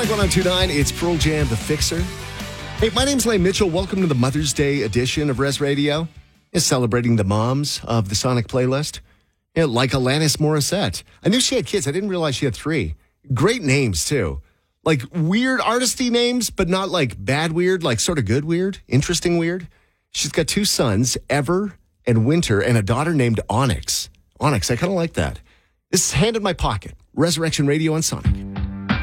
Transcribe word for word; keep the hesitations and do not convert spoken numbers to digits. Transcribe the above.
Sonic one oh two point nine, it's Pearl Jam, The Fixer. Hey, my name's Lane Mitchell. Welcome to the Mother's Day edition of Res Radio. It's celebrating the moms of the Sonic playlist. Yeah, like Alanis Morissette. I knew she had kids. I didn't realize she had three. Great names, too. Like weird artisty names, but not like bad weird, like sort of good weird, interesting weird. She's got two sons, Ever and Winter, and a daughter named Onyx. Onyx, I kind of like that. This is Hand in My Pocket. Resurrection Radio on Sonic.